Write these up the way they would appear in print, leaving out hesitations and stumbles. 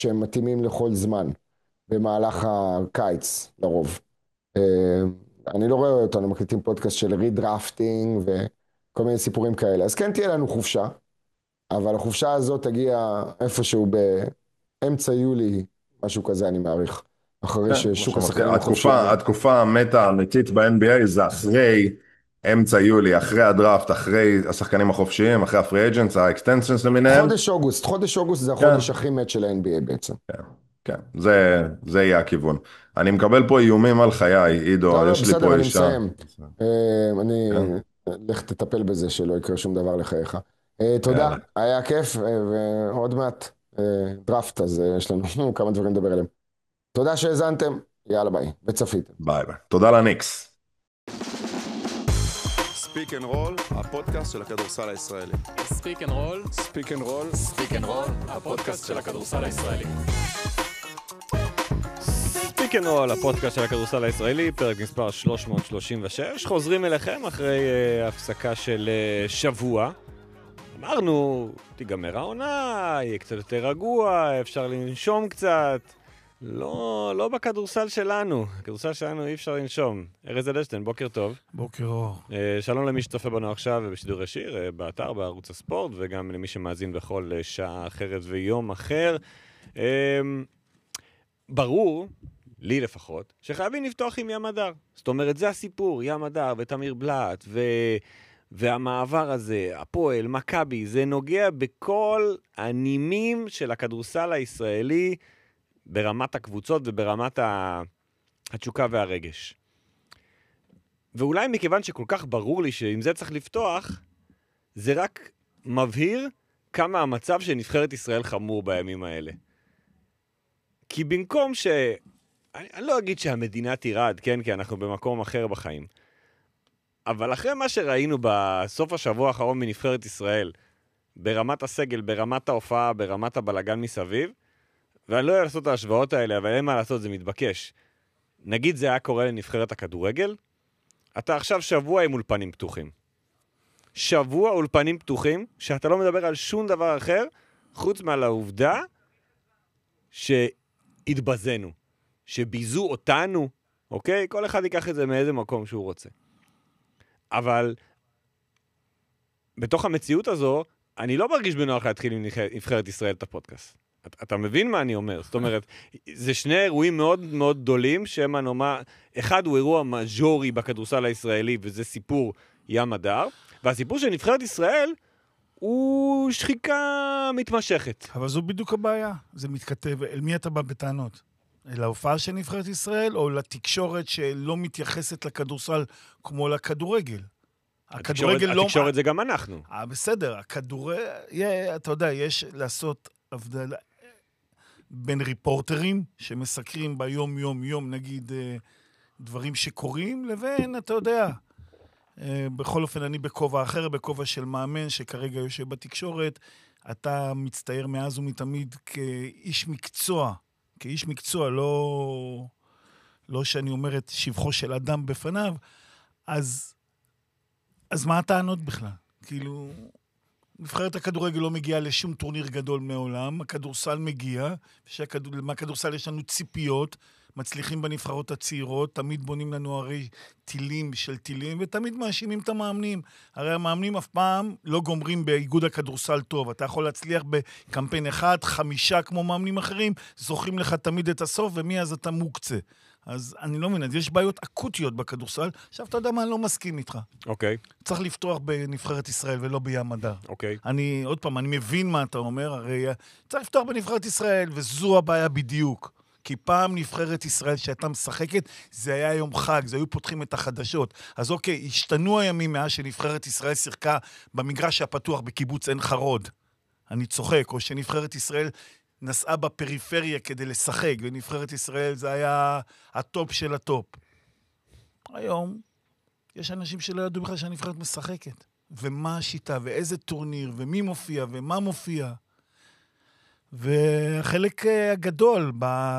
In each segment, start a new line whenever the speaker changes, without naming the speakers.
שהם מתאימים לכל זמן, במהלך הקיץ, לרוב. אני לא רואה אותנו מקליטים פודקאסט של רידרפטינג וכל מיני סיפורים כאלה. אז כן תהיה לנו חופשה, אבל החופשה הזאת תגיע איפשהו באמצע יולי, משהו כזה אני מעריך, אחרי
כן, כמו
ששוק
שאמרתי,
השחקנים החופשיים.
התקופה המטה האמיתית ב-NBA זה אחרי אמצע יולי, אחרי הדראפט, אחרי השחקנים החופשיים, אחרי הפרי אג'נטס, האקסטנשנס למיניהם.
חודש אוגוסט זה
כן,
החודש הכי מת של ה-NBA בעצם.
כן, כן, זה יהיה הכיוון. אני מקבל פה איומים על חיי, עידו,
לא, לא,
יש לי
בסדר,
פה
אני
אישה.
מסיים.
כן,
לך תטפל בזה, שלא יקרה שום דבר לחייך. תודה,
יאללה,
היה כיף, ועוד מעט דראפט, אז יש לנו כמה דברים לדבר עליהם. תודה שהאזנתם, יאללה ביי, וצפיתם.
ביי ביי. תודה לניקס.
ספיק אנד רול, הפודקאסט של הכדורסל הישראלי.
ספיק אנד רול,
ספיק אנד רול,
ספיק אנד רול, הפודקאסט של הכדורסל הישראלי. ספיק אנד רול, הפודקאסט של הכדורסל הישראלי, פרק מספר 336. חוזרים אליכם אחרי הפסקה של שבוע. אמרנו, תיגמר העונה, יהיה קצת יותר רגוע, אפשר לנשום קצת. לא בכדורסל שלנו. הכדורסל שלנו אי אפשר לנשום. ארז אדלשטיין, בוקר טוב.
בוקר אור.
שלום למי שצופה בנו עכשיו ובשידור ישיר, באתר, בערוץ הספורט, וגם למי שמאזין בכל שעה אחרת ויום אחר. ברור, לי לפחות, שחייבים לפתוח עם ים הדר. זאת אומרת, זה הסיפור, ים הדר ותמיר בלט, והמעבר הזה, הפועל, מכבי, זה נוגע בכל הנימים של הכדורסל הישראלי, ברמת הקבוצות וברמת התשוקה והרגש. ואולי מכיוון שכל כך ברור לי שעם זה צריך לפתוח, זה רק מבהיר כמה המצב של נבחרת ישראל חמור בימים האלה. כי במקום אני לא אגיד שהמדינה תירד, כן? כי אנחנו במקום אחר בחיים. אבל אחרי מה שראינו בסוף השבוע האחרון מנבחרת ישראל, ברמת הסגל, ברמת ההופעה, ברמת הבלגן מסביב, ואני לא יודע לעשות את ההשוואות האלה, אבל אין מה לעשות, זה מתבקש. נגיד זה היה קורה לנבחרת הכדורגל, אתה עכשיו שבוע עם אולפנים פתוחים. שבוע אולפנים פתוחים, שאתה לא מדבר על שום דבר אחר, חוץ מעל העובדה שהתבזנו, שביזו אותנו, אוקיי? כל אחד ייקח את זה מאיזה מקום שהוא רוצה. אבל בתוך המציאות הזו, אני לא מרגיש בנוח להתחיל עם נבחרת ישראל את הפודקאסט. אתה מבין מה אני אומר? זאת אומרת, זה שני אירועים מאוד מאוד גדולים, שהם הנומה, אחד הוא אירוע מז'ורי בכדורסל הישראלי, וזה סיפור ים הדר, והסיפור של נבחרת ישראל הוא שחיקה מתמשכת.
אבל זו בדיוק הבעיה. זה מתכתב. אל מי אתה בא בטענות? להופעה של נבחרת ישראל, או לתקשורת שלא מתייחסת לכדורסל כמו לכדורגל?
התקשורת זה גם אנחנו.
בסדר, הכדורגל, אתה יודע, יש לעשות הבדלה בין ריפורטרים שמסקרים ביום יום, נגיד, דברים שקורים, לבין, אתה יודע, בכל אופן אני בכובע אחר, בכובע של מאמן שכרגע יושב בתקשורת, אתה מצטייר מאז ומתמיד כאיש מקצוע, לא שאני אומר את שבחו של אדם בפניו, אז מה הטענות בכלל? כאילו, נבחרת הכדורגל לא מגיעה לשום טורניר גדול מעולם, הכדורסל מגיע, מהכדורסל יש לנו ציפיות, מצליחים בנבחרות הצעירות, תמיד בונים לנו הרי טילים של טילים, ותמיד מאשימים את המאמנים. הרי המאמנים אף פעם לא גומרים באיגוד הכדורסל טוב. אתה יכול להצליח בקמפיין אחד, 5 כמו מאמנים אחרים, זוכים לך תמיד את הסוף, ומי אז אתה מוקצה. אז אני לא מבין, יש בעיות אקוטיות בכדורסל. עכשיו אתה יודע מה, אני לא מסכים איתך.
אוקיי.
צריך לפתוח בנבחרת ישראל ולא בים הדר.
אוקיי.
עוד פעם, אני מבין מה אתה אומר, הרי צריך לפתוח בנבחרת ישראל, וזו הבעיה בדיוק. כי פעם נבחרת ישראל שהייתה משחקת, זה היה יום חג, זה היו פותחים את החדשות. אז אוקיי, השתנו הימים מאז שנבחרת ישראל שיחקה במגרש הפתוח בקיבוץ עין חרוד. אני צוחק, או שנבחרת ישראל נסעה בפריפריה כדי לשחק, ונבחרת ישראל זה היה הטופ של הטופ. היום יש אנשים שלא ידעו בכלל שהנבחרת משחקת. ומה השיטה, ואיזה טורניר, ומי מופיע, ומה מופיע. והחלק הגדול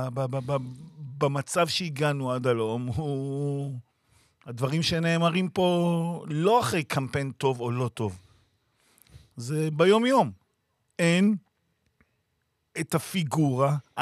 במצב שהגענו עד הלום הוא הדברים שנאמרים פה לא אחרי קמפיין טוב או לא טוב. זה ביום יום. אין את הפיגורה,